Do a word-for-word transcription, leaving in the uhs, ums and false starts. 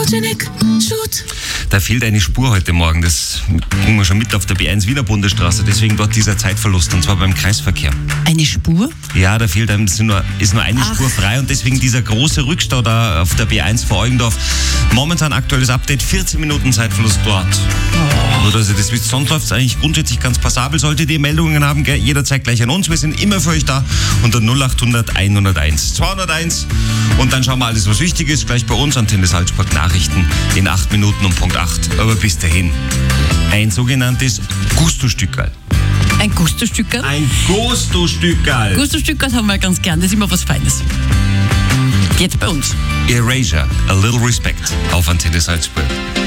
Janik, shoot. Da fehlt eine Spur heute Morgen. Das kriegen wir schon mit auf der B eins Wiener Bundesstraße. Deswegen dort dieser Zeitverlust. Und zwar beim Kreisverkehr. Eine Spur? Ja, da fehlt einem, ist nur, ist nur eine Ach. Spur frei. Und deswegen dieser große Rückstau da auf der B eins vor Eugendorf. Momentan aktuelles Update, vierzehn Minuten Zeitverlust dort. Oh. Nur, dass ihr das wisst. Sonst läuft es eigentlich grundsätzlich ganz passabel. Solltet ihr Meldungen haben, gell, jederzeit gleich an uns. Wir sind immer für euch da. Unter null acht hundert hunderteins zweihunderteins. Und dann schauen wir alles, was wichtig ist, gleich bei uns. Antenne Salzburg Nachrichten in acht Minuten um Punkt acht. Aber bis dahin ein sogenanntes Gusto-Stückerl. Ein Gusto-Stückerl? Ein Gusto-Stückerl. Gusto-Stückerl haben wir ganz gern, das ist immer was Feines. Jetzt bei uns. Erasure, a little respect auf Antenne Salzburg.